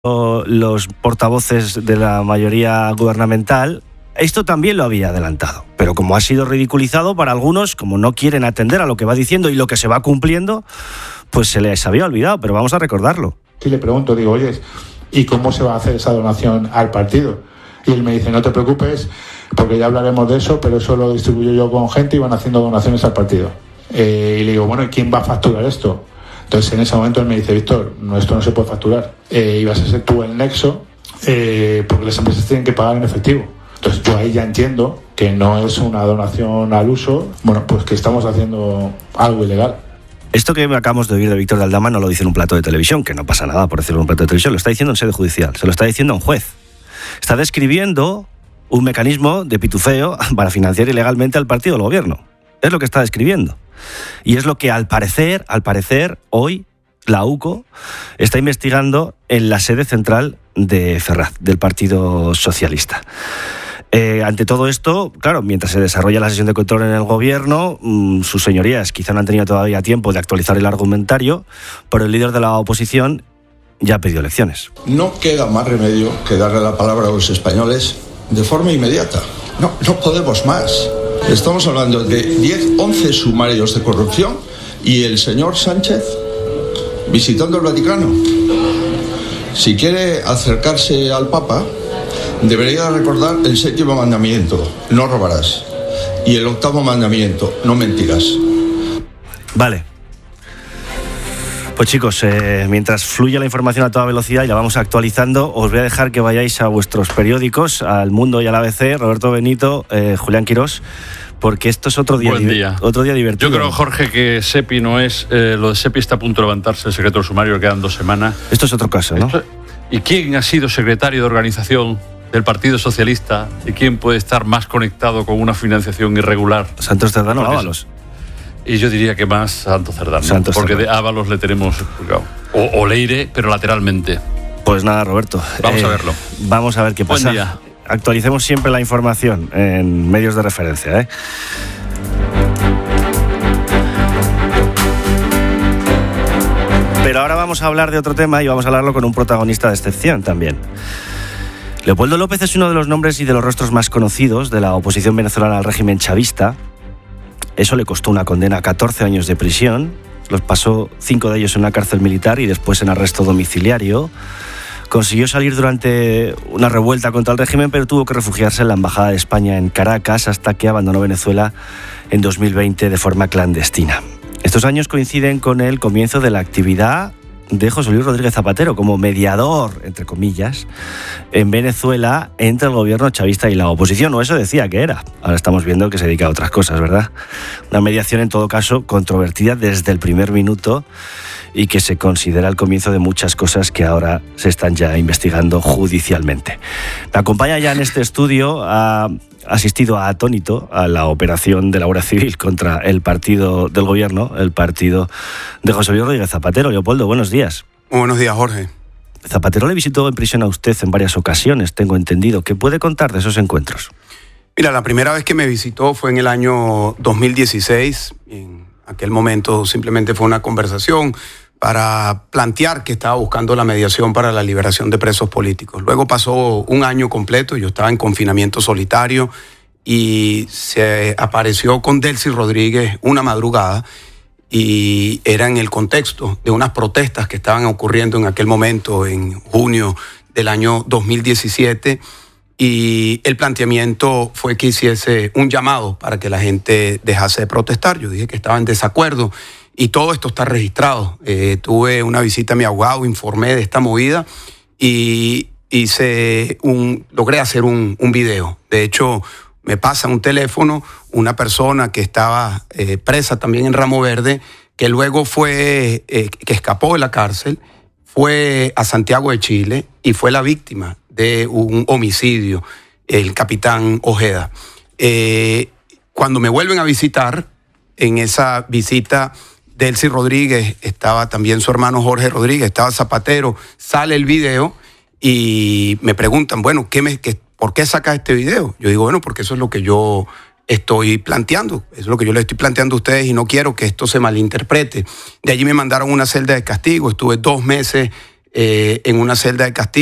los portavoces de la mayoría gubernamental, esto también lo había adelantado. Pero como ha sido ridiculizado para algunos, como no quieren atender a lo que va diciendo y lo que se va cumpliendo, pues se les había olvidado, pero vamos a recordarlo. Si le pregunto, digo, oye, ¿y cómo se va a hacer esa donación al partido? Y él me dice, no te preocupes, porque ya hablaremos de eso, pero eso lo distribuyo yo con gente y van haciendo donaciones al partido. Y le digo, bueno, ¿y quién va a facturar esto? Entonces en ese momento él me dice, Víctor, esto no se puede facturar. Y vas a ser tú el nexo, porque las empresas tienen que pagar en efectivo. Entonces yo ahí ya entiendo que no es una donación al uso, bueno, pues que estamos haciendo algo ilegal. Esto que acabamos de oír de Víctor de Aldama no lo dice en un plato de televisión, que no pasa nada por decirlo en un plato de televisión, lo está diciendo en sede judicial, se lo está diciendo a un juez. Está describiendo un mecanismo de pitufeo para financiar ilegalmente al partido del gobierno. Es lo que está describiendo. Y es lo que al parecer, hoy la UCO está investigando en la sede central de Ferraz, del Partido Socialista. Ante todo esto, claro, mientras se desarrolla la sesión de control en el gobierno, sus señorías quizá no han tenido todavía tiempo de actualizar el argumentario, pero el líder de la oposición ya ha pedido elecciones. No queda más remedio que darle la palabra a los españoles de forma inmediata. No podemos más. Estamos hablando de 10, 11 sumarios de corrupción y el señor Sánchez visitando el Vaticano. Si quiere acercarse al Papa, debería recordar el 7º mandamiento, no robarás, y el 8º mandamiento, no mentirás. Vale. Pues chicos, mientras fluye la información a toda velocidad y la vamos actualizando, os voy a dejar que vayáis a vuestros periódicos, al Mundo y al ABC, Roberto Benito, Julián Quirós, porque esto es otro día divertido. Yo creo, Jorge, que Sepi no es... lo de Sepi está a punto de levantarse, el secretario sumario, quedan 2 semanas. Esto es otro caso, ¿no? ¿Y quién ha sido secretario de organización del Partido Socialista? ¿Y quién puede estar más conectado con una financiación irregular? Santos Cerdán o Ábalos. Y yo diría que más Santos Cerdán, porque de Ábalos le tenemos explicado. O Leire, pero lateralmente. Pues nada, Roberto. Vamos a verlo. Vamos a ver qué pasa. Buen día. Actualicemos siempre la información en medios de referencia, Pero ahora vamos a hablar de otro tema y vamos a hablarlo con un protagonista de excepción también. Leopoldo López es uno de los nombres y de los rostros más conocidos de la oposición venezolana al régimen chavista. Eso le costó una condena a 14 años de prisión. Los pasó 5 de ellos en una cárcel militar y después en arresto domiciliario. Consiguió salir durante una revuelta contra el régimen, pero tuvo que refugiarse en la Embajada de España en Caracas hasta que abandonó Venezuela en 2020 de forma clandestina. Estos años coinciden con el comienzo de la actividad de José Luis Rodríguez Zapatero como mediador, entre comillas, en Venezuela entre el gobierno chavista y la oposición, o eso decía que era. Ahora estamos viendo que se dedica a otras cosas, ¿verdad? Una mediación, en todo caso, controvertida desde el primer minuto y que se considera el comienzo de muchas cosas que ahora se están ya investigando judicialmente. Me acompaña ya en este estudio, ha asistido atónito a la operación de la Guardia Civil contra el partido del gobierno, el partido de José Luis Rodríguez Zapatero. Leopoldo, buenos días. Buenos días, Jorge. Zapatero le visitó en prisión a usted en varias ocasiones, tengo entendido. ¿Qué puede contar de esos encuentros? Mira, la primera vez que me visitó fue en el año 2016. En aquel momento simplemente fue una conversación para plantear que estaba buscando la mediación para la liberación de presos políticos. Luego pasó un año completo, yo estaba en confinamiento solitario y se apareció con Delcy Rodríguez una madrugada y era en el contexto de unas protestas que estaban ocurriendo en aquel momento, en junio del año 2017, y el planteamiento fue que hiciese un llamado para que la gente dejase de protestar. Yo dije que estaba en desacuerdo. Y todo esto está registrado. Tuve una visita a mi abogado, informé de esta movida y logré hacer un video. De hecho, me pasa un teléfono una persona que estaba presa también en Ramo Verde, que luego que escapó de la cárcel, fue a Santiago de Chile y fue la víctima de un homicidio, el capitán Ojeda. Cuando me vuelven a visitar, en esa visita Delcy Rodríguez, estaba también su hermano Jorge Rodríguez, estaba Zapatero, sale el video y me preguntan, bueno, ¿por qué sacas este video? Yo digo, bueno, porque eso es lo que yo estoy planteando, eso es lo que yo le estoy planteando a ustedes y no quiero que esto se malinterprete. De allí me mandaron una celda de castigo, estuve 2 meses en una celda de castigo.